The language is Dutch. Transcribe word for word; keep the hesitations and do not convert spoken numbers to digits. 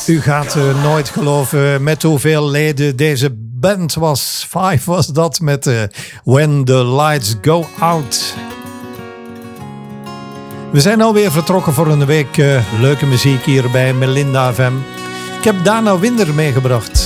U gaat uh, nooit geloven met hoeveel leden deze band was. Five was dat met uh, When the Lights Go Out. We zijn alweer vertrokken voor een week uh, leuke muziek hier bij Melinda F M. Ik heb Dana Winder meegebracht.